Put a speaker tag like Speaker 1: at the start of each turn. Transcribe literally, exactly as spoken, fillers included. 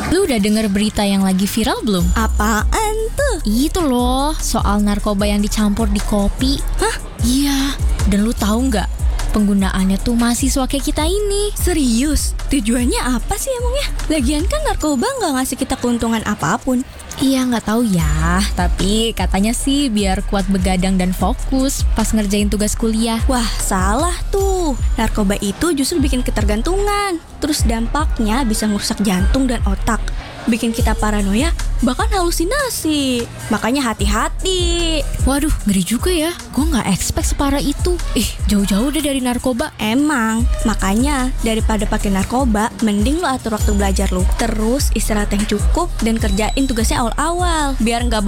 Speaker 1: Lu udah denger berita yang lagi viral belum?
Speaker 2: Apaan tuh?
Speaker 1: Itu loh, soal narkoba yang dicampur di kopi.
Speaker 2: Hah?
Speaker 1: Iya, dan lu tahu nggak? Penggunaannya tuh mahasiswa kayak kita ini.
Speaker 2: Serius? Tujuannya apa sih emangnya? Lagian kan narkoba nggak ngasih kita keuntungan apapun.
Speaker 1: Iya nggak tahu ya, tapi katanya sih biar kuat begadang dan fokus pas ngerjain tugas kuliah.
Speaker 2: Wah, salah tuh. Narkoba itu justru bikin ketergantungan. Terus dampaknya bisa merusak jantung dan otak, bikin kita paranoia, bahkan halusinasi. Makanya hati-hati.
Speaker 1: Waduh, ngeri juga ya. Gue nggak expect separah itu. Ih, jauh-jauh deh dari narkoba.
Speaker 2: Emang, makanya daripada pakai narkoba, mending lo atur waktu belajar lo. Terus istirahat yang cukup dan kerjain tugasnya awal-awal, biar nggak